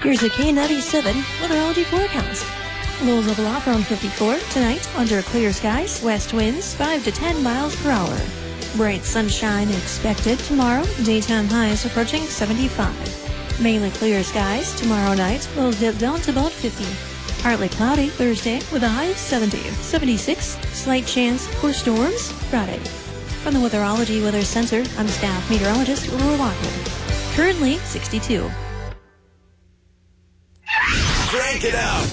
Here's a K97 weatherology forecast. Lows level off around 54. Tonight, under clear skies, west winds 5 to 10 miles per hour. Bright sunshine expected tomorrow. Daytime highs approaching 75. Mainly clear skies. Tomorrow night, lows dip down to about 50. Partly cloudy Thursday with a high of 70. 76. Slight chance for storms Friday. From the Weatherology Weather Center, I'm staff meteorologist Aurora Walker. Currently 62. Crank it up.